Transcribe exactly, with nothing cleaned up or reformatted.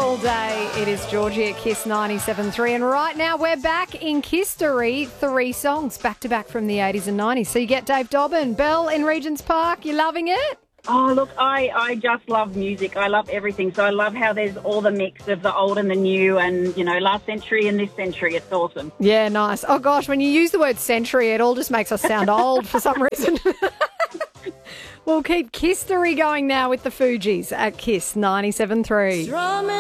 all day. It is Georgie at Kiss ninety-seven point three. And right now we're back in Kiss-tory. Three songs back-to-back from the eighties and nineties. So you get Dave Dobbin. Belle in Regent's Park, you loving it? Oh, look, I, I just love music. I love everything. So I love how there's all the mix of the old and the new and, you know, last century and this century. It's awesome. Yeah, nice. Oh, gosh, when you use the word century, it all just makes us sound old for some reason. We'll keep Kiss-tory going now with the Fugees at Kiss ninety-seven point three.